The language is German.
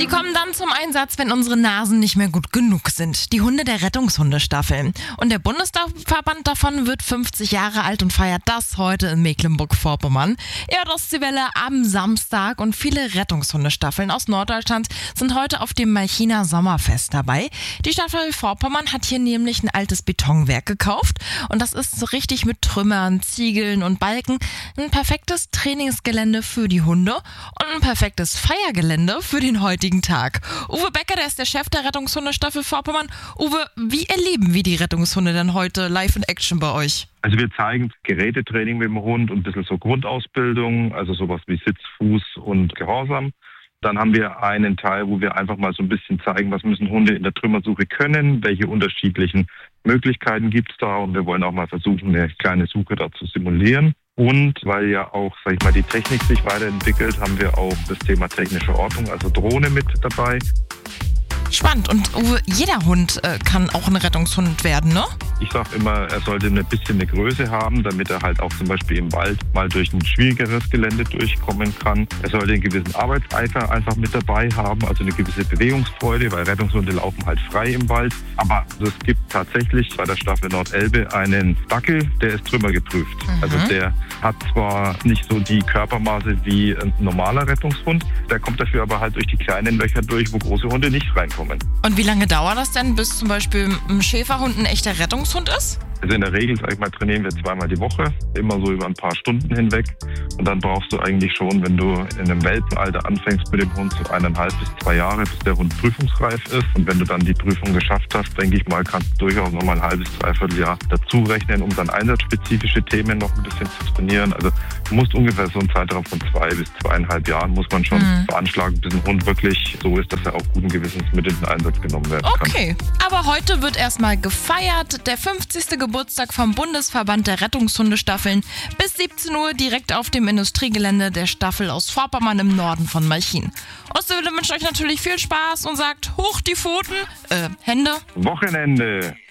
Die kommen dann zum Einsatz, wenn unsere Nasen nicht mehr gut genug sind. Die Hunde der Rettungshundestaffel. Und der Bundesverband davon wird 50 Jahre alt und feiert das heute in Mecklenburg-Vorpommern. Erdostseewelle am Samstag und viele Rettungshundestaffeln aus Norddeutschland sind heute auf dem Malchiner Sommerfest dabei. Die Staffel Vorpommern hat hier nämlich ein altes Betonwerk gekauft und das ist so richtig mit Trümmern, Ziegeln und Balken ein perfektes Trainingsgelände für die Hunde und ein perfektes Feiergelände für den heutigen Tag. Uwe Becker, der ist der Chef der Rettungshundestaffel Vorpommern. Uwe, wie erleben wir die Rettungshunde denn heute live in Action bei euch? Also wir zeigen Gerätetraining mit dem Hund und ein bisschen so Grundausbildung, also sowas wie Sitz, Fuß und Gehorsam. Dann haben wir einen Teil, wo wir einfach mal so ein bisschen zeigen, was müssen Hunde in der Trümmersuche können, welche unterschiedlichen Möglichkeiten gibt es da, und wir wollen auch mal versuchen, eine kleine Suche da zu simulieren. Und weil ja auch, sag ich mal, die Technik sich weiterentwickelt, haben wir auch das Thema technische Ordnung, also Drohne mit dabei. Spannend. Und Uwe, jeder Hund kann auch ein Rettungshund werden, ne? Ich sage immer, er sollte ein bisschen eine Größe haben, damit er halt auch zum Beispiel im Wald mal durch ein schwierigeres Gelände durchkommen kann. Er sollte einen gewissen Arbeitseifer einfach mit dabei haben, also eine gewisse Bewegungsfreude, weil Rettungshunde laufen halt frei im Wald. Aber es gibt tatsächlich bei der Staffel Nordelbe einen Dackel, der ist trümmergeprüft. Also der hat zwar nicht so die Körpermaße wie ein normaler Rettungshund, der kommt dafür aber halt durch die kleinen Löcher durch, wo große Hunde nicht reinkommen. Und wie lange dauert das denn, bis zum Beispiel ein Schäferhund ein echter Rettungshund ist? Also in der Regel, sag ich mal, trainieren wir zweimal die Woche, immer so über ein paar Stunden hinweg. Und dann brauchst du eigentlich schon, wenn du in einem Welpenalter anfängst mit dem Hund, so 1,5 bis 2 Jahre, bis der Hund prüfungsreif ist. Und wenn du dann die Prüfung geschafft hast, denke ich mal, kannst du durchaus nochmal ein halbes, dreiviertel Jahr dazu rechnen, um dann einsatzspezifische Themen noch ein bisschen zu trainieren. Also du musst ungefähr so einen Zeitraum von 2 bis 2,5 Jahren muss man schon veranschlagen, bis ein Hund wirklich so ist, dass er auch guten Gewissens mit in den Einsatz genommen werden kann. Okay, aber heute wird erstmal gefeiert, der 50. Geburtstag vom Bundesverband der Rettungshundestaffeln bis 17 Uhr direkt auf dem Industriegelände der Staffel aus Vorpommern im Norden von Malchin. Ostseewelle wünscht euch natürlich viel Spaß und sagt, hoch die Pfoten, Hände. Wochenende!